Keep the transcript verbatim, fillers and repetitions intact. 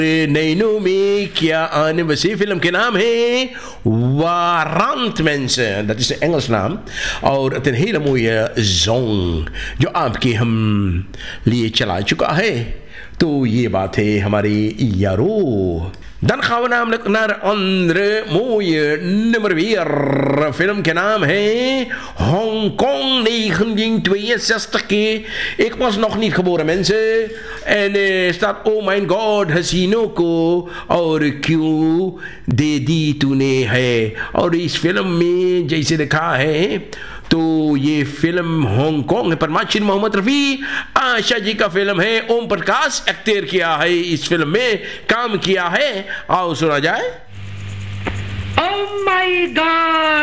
नैनों में क्या आने बसी फिल्म के नाम है warrant mensen. Dat is de Engels naam. और het een hele mooie song जो आपके हम लिए चला चुका है. तो ये बात है हमारे यारो. Dan gaan we namelijk naar een andere mooie nummer weer. Film के नाम है Hong Kong negentien tweeënzestig. Ik was nog niet geboren mensen. En er staat oh my god हसीनों को और क्यों दे दी तूने है. और इस फिल्म में जैसे दिखा है तो ये फिल्म हांगकांग है. परमाचिन मोहम्मद रफ़ी आशा जी का फिल्म है. ओम प्रकाश एक्टर किया है इस फिल्म में काम किया है. आओ सुना जाए. Oh my god